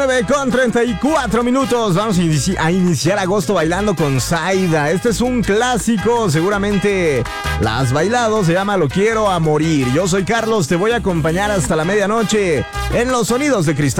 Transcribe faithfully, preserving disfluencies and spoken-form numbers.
Con treinta y cuatro minutos, vamos a, inici- a iniciar agosto bailando con Zaida. Este es un clásico, seguramente la has bailado, se llama Lo Quiero a Morir. Yo soy Carlos, te voy a acompañar hasta la medianoche en Los Sonidos de Cristal.